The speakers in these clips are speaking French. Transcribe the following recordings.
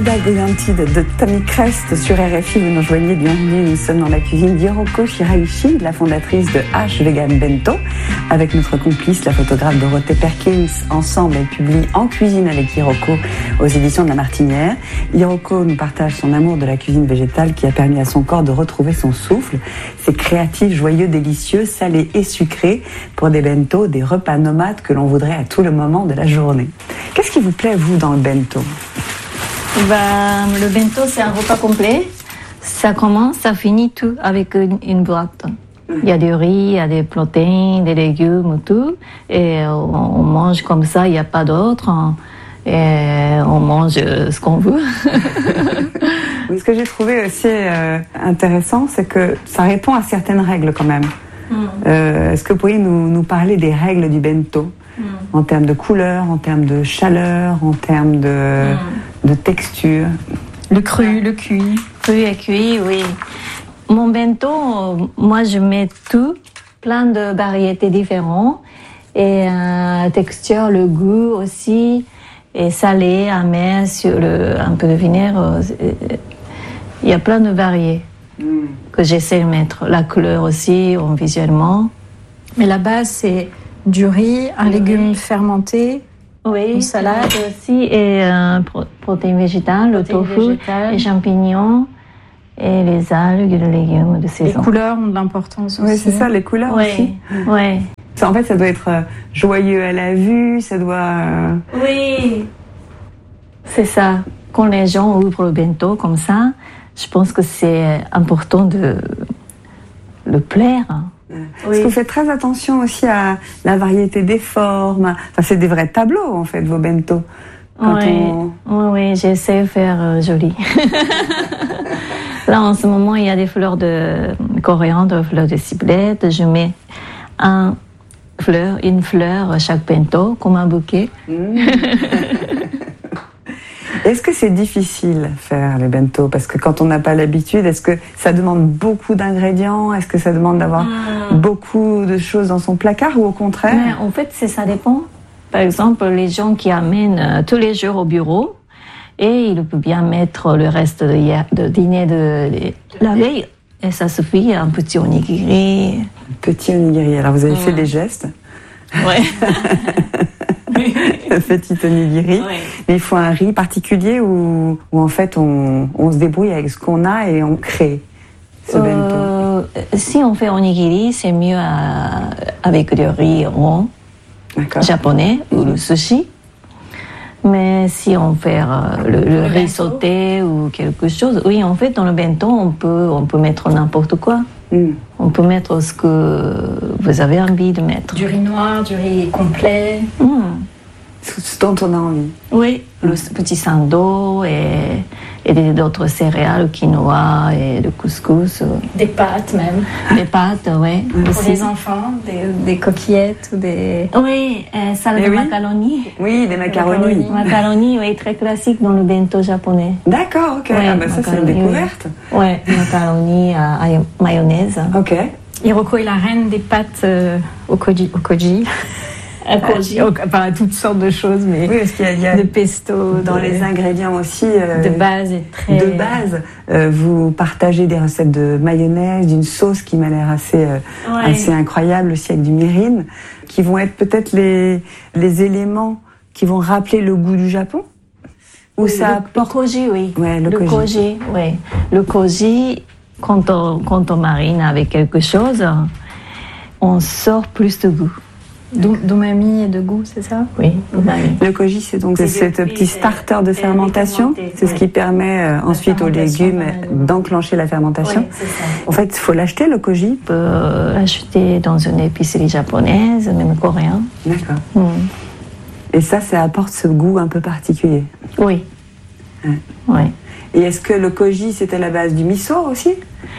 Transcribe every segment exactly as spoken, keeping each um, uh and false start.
Dagoyanti de, de Tommy Crest sur R F I, vous nous rejoignez, bienvenue, nous sommes dans la cuisine d'Hiroko Shiraishi, la fondatrice de H Vegan Bento, avec notre complice, la photographe Dorothée Perkins. Ensemble, elle publie En cuisine avec Hiroko aux éditions de La Martinière. Hiroko nous partage son amour de la cuisine végétale qui a permis à son corps de retrouver son souffle. C'est créatif, joyeux, délicieux, salé et sucré pour des bento, des repas nomades que l'on voudrait à tout le moment de la journée. Qu'est-ce qui vous plaît, vous, dans le bento ? Bah, le bento, c'est un repas complet. Ça commence, ça finit tout avec une, une boîte. Il y a du riz, il y a des protéines, des légumes, tout. Et on, on mange comme ça, il n'y a pas d'autre. Et on mange ce qu'on veut. Ce que j'ai trouvé aussi euh, intéressant, c'est que ça répond à certaines règles quand même. Mm. Euh, est-ce que vous pourriez nous, nous parler des règles du bento ? Mm. En termes de couleur, en termes de chaleur, en termes de... Mm. de texture. Le cru, le cuit. Cru et cuit, oui. Mon bento, moi je mets tout, plein de variétés différentes. Et euh, texture, le goût aussi. Et salé, amer, sur le, un peu de vinaigre. Il y a plein de variétés mm. que j'essaie de mettre. La couleur aussi, visuellement. Mais la base, c'est du riz, un oui. légume fermenté. Oui, une salade aussi, et euh, pro- protéines végétales, le tofu, végétale. Les champignons, et les algues, les légumes de saison. Les couleurs ont de l'importance aussi. Oui, c'est ça, les couleurs ouais. aussi. Oui. En fait, ça doit être joyeux à la vue, ça doit... Oui, c'est ça. Quand les gens ouvrent le bento comme ça, je pense que c'est important de le plaire. Parce oui. que vous faites très attention aussi à la variété des formes. Enfin, c'est des vrais tableaux, en fait, vos bento. Quand oui, on... oui, oui, j'essaie de faire euh, joli. Là, en ce moment, il y a des fleurs de coriandre, fleurs de ciblette. Je mets un fleur, une fleur à chaque bento, comme un bouquet. Mmh. Est-ce que c'est difficile faire les bento ? Parce que quand on n'a pas l'habitude, est-ce que ça demande beaucoup d'ingrédients ? Est-ce que ça demande d'avoir mmh. beaucoup de choses dans son placard ou au contraire ? Mais en fait, c'est, ça dépend. Par exemple, les gens qui amènent euh, tous les jours au bureau, et ils peuvent bien mettre le reste de, hier, de dîner de, de la veille, et ça suffit, un petit onigiri. Un petit onigiri. Alors, vous avez mmh. fait des gestes ? Ouais. Petit onigiri. Oui. Mais il faut un riz particulier où, où en fait on, on se débrouille avec ce qu'on a et on crée ce euh, bento. Si on fait onigiri, c'est mieux à, avec du riz rond japonais mmh. ou le sushi. Mais si on fait euh, le, le, le riz sauté ou quelque chose, oui, en fait dans le bento on peut, on peut mettre n'importe quoi. Mm. On peut mettre ce que vous avez envie de mettre. Du riz noir, du riz complet. Mm. Ce dont on a envie. Oui, mm. le petit sando et, et d'autres céréales, quinoa et le couscous. Des pâtes même. Des pâtes, oui. Pour aussi. Les enfants, des, des coquillettes ou des... Oui, euh, salade de oui. macaroni. Oui, des macaronis. Macaroni, oui, très classique dans le bento japonais. D'accord, ok. Ouais, ah bah ça, c'est une découverte. Oui, ouais, macaroni à, à mayonnaise. Ok. Hiroko est la reine des pâtes euh, au koji. Au koji. À koji. Euh, enfin, toutes sortes de choses, mais oui, parce qu'il y a, il y a de pesto, dans de, les ingrédients aussi euh, de base et très de base. Euh, vous partagez des recettes de mayonnaise, d'une sauce qui m'a l'air assez euh, ouais. assez incroyable aussi avec du mirin, qui vont être peut-être les les éléments qui vont rappeler le goût du Japon. Ou oui, ça le, apporte... le koji, oui. Ouais, le, le koji. koji, oui. Le koji, quand on quand on marine avec quelque chose, on sort plus de goût. D'umami et de goût, c'est ça ? Oui, umami. Le koji, c'est donc c'est ce petit starter de fermentation. C'est ce qui permet euh, ensuite aux légumes d'enclencher la fermentation. Oui, c'est ça. En fait, il faut l'acheter, le koji ? On peut l'acheter dans une épicerie japonaise, même coréenne. D'accord. Mm. Et ça, ça apporte ce goût un peu particulier. Oui. Ouais. Oui. Et est-ce que le koji, c'était la base du miso aussi ?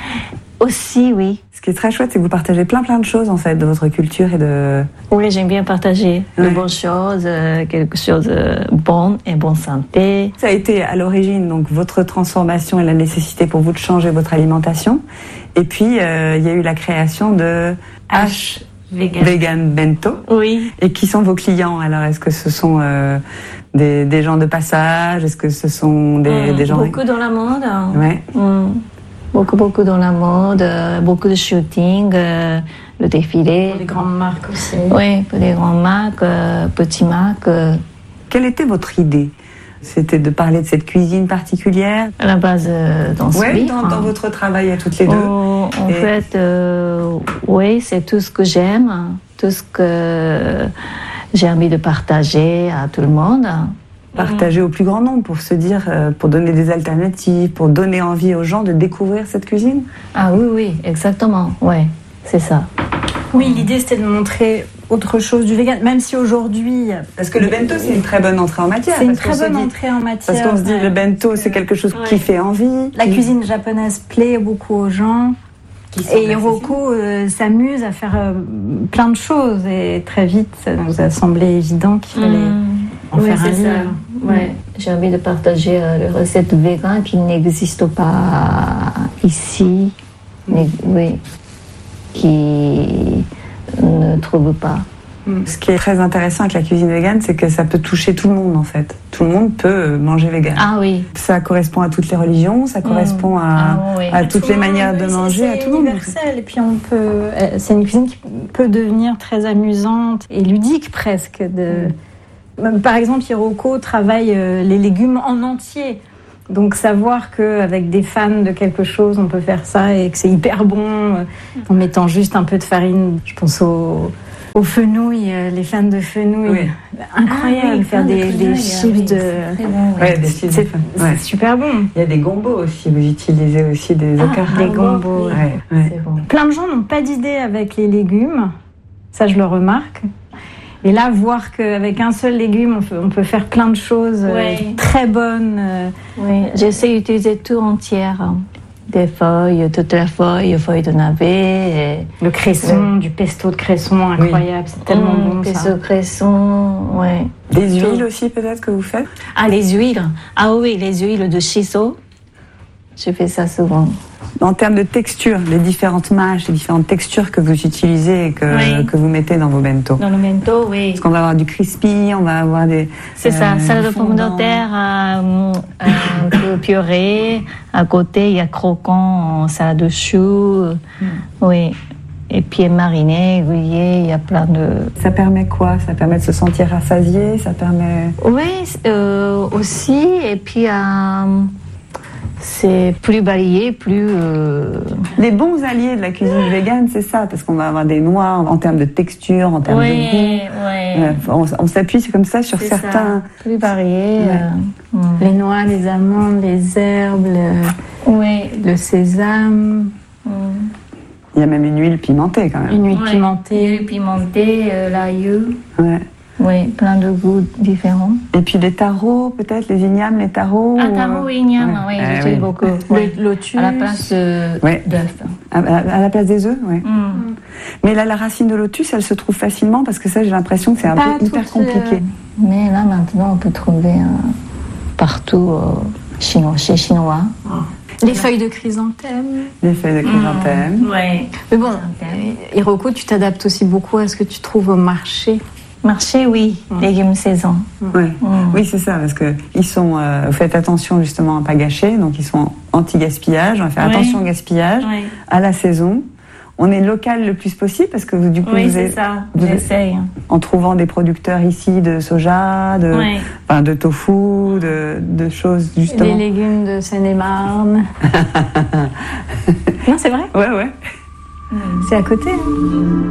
Aussi, oui. Ce qui est très chouette, c'est que vous partagez plein plein de choses en fait de votre culture et de... Oui, j'aime bien partager ouais. de bonnes choses, euh, quelque chose de bon et bonne santé. Ça a été à l'origine donc votre transformation et la nécessité pour vous de changer votre alimentation. Et puis euh, il y a eu la création de H Vegan, Vegan Bento. Oui. Et qui sont vos clients alors ? Est-ce que ce sont euh, des, des gens de passage? Est-ce que ce sont des, mmh, des gens... Beaucoup dans la mode. Ouais. Mmh. Beaucoup, beaucoup dans la mode, beaucoup de shooting, euh, le défilé. Pour les grandes marques aussi. Oui, pour les grandes marques, euh, petites marques. Euh. Quelle était votre idée? C'était de parler de cette cuisine particulière? À la base, euh, dans ce ouais, livre. dans, dans votre travail à toutes les deux. Oh, en Et... fait, euh, oui, c'est tout ce que j'aime, tout ce que j'ai envie de partager à tout le monde. Partager mmh. au plus grand nombre pour se dire, euh, pour donner des alternatives, pour donner envie aux gens de découvrir cette cuisine? Ah oui, oui, exactement, ouais, c'est ça. Oui, l'idée c'était de montrer autre chose du vegan, même si aujourd'hui... Parce que le bento, c'est une très bonne entrée en matière. C'est une très bonne dit, entrée en matière. Parce qu'on se dit, ouais. le bento, c'est quelque chose ouais. qui fait envie. La qui... cuisine japonaise plaît beaucoup aux gens. Et Hiroko euh, s'amuse à faire euh, plein de choses. Et très vite, ça nous a semblé évident qu'il fallait mmh. en oui, faire un livre. Ouais. J'ai envie de partager euh, les recettes véganes qui n'existent pas ici. Mmh. Oui. Qui ne trouvent pas. Ce qui est très intéressant avec la cuisine végane, c'est que ça peut toucher tout le monde en fait. Tout le monde peut manger vegan. Ah oui. Ça correspond à toutes les religions, ça correspond à, ah, oui. à toutes les manières de manger, à tout le monde. C'est universel et puis on peut. C'est une cuisine qui peut devenir très amusante et ludique presque. De... Mm. Par exemple, Hiroko travaille les légumes en entier. Donc savoir qu'avec des fans de quelque chose, on peut faire ça et que c'est hyper bon en mettant juste un peu de farine. Je pense au, au fenouil, les fans de fenouil. Oui. Incroyable, ah, oui, faire des, de des chips oui, de... C'est bon, ouais, des chips c'est, c'est ouais. super bon. Il y a des gombos aussi, vous utilisez aussi des ah, ocarins. Des gombos, oui. ouais, ouais. C'est bon. Plein de gens n'ont pas d'idée avec les légumes, ça je le remarque. Et là, voir qu'avec un seul légume, on peut, on peut faire plein de choses ouais. euh, très bonnes. Euh... Oui, j'essaie d'utiliser tout entière. Hein. Des feuilles, toute la feuille, feuilles de navet. Et... Le cresson, ouais. du pesto de cresson, incroyable. Oui. C'est tellement mmh, bon, pesto ça. Pesto de cresson, ouais. Des huiles aussi, peut-être, que vous faites? Ah, les huiles. Ah oui, les huiles de shiso. Je fais ça souvent. En termes de texture, les différentes mâches, les différentes textures que vous utilisez et que, oui. que vous mettez dans vos bento. Dans le bento, oui. Parce qu'on va avoir du crispy, on va avoir des... C'est euh, ça, salade de pommes de terre euh, un peu purée. À côté, il y a croquant, salade de choux. Mm. Oui. Et puis mariné, grillé, il y a plein de... Ça permet quoi? Ça permet de se sentir rassasié? Ça permet... Oui, euh, aussi. Et puis... Euh, c'est plus balayé, plus... Euh... Les bons alliés de la cuisine végane, c'est ça, parce qu'on va avoir des noix en termes de texture, en termes ouais, de goût. Ouais. Euh, on, on s'appuie comme ça sur c'est certains... Ça. Plus variés. Ouais. Euh, mm. Les noix, les amandes, les herbes, le, ouais. le sésame. Mm. Il y a même une huile pimentée quand même. Une huile ouais. pimentée. Une huile pimentée, euh, l'ail. Ouais. Oui, plein de goûts différents. Et puis les tarots, peut-être, les ignames, les tarots. Ah, tarots, oui, ignames, ouais. oui, euh, j'utilise oui. beaucoup. Ouais. Le lotus. À la place de, ouais. d'œufs. À, à, à la place des œufs, oui. Mm. Mais là, la racine de lotus, elle se trouve facilement, parce que ça, j'ai l'impression que c'est un Pas peu hyper compliqué. Euh... Mais là, maintenant, on peut trouver euh, partout euh, chinois, chez Chinois. Oh. Les feuilles de chrysanthème. Les feuilles de chrysanthème. Mmh, oui. Mais bon, Hiroko, tu t'adaptes aussi beaucoup à ce que tu trouves au marché. Marché, oui. Mmh. Légumes saison. Ouais. Mmh. Oui, c'est ça, parce que ils sont. Euh, vous faites attention justement à ne pas gâcher, donc ils sont anti-gaspillage. On va faire oui. attention au gaspillage, oui. à la saison. On est local le plus possible parce que vous, du coup, oui, vous c'est êtes, ça. Vous J'essaye. En trouvant des producteurs ici de soja, de, oui. enfin, de tofu, de, de choses justement. Les légumes de Seine-et-Marne. Non, c'est vrai. Ouais, ouais. C'est à côté. Hein.